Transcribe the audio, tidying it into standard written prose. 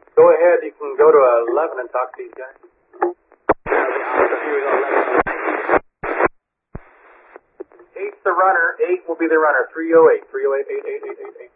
Go ahead, you can go to 11 and talk to these guys. Eight's the runner. 8 will be the runner. 308. 308, 8, 8, 8, 8, 8.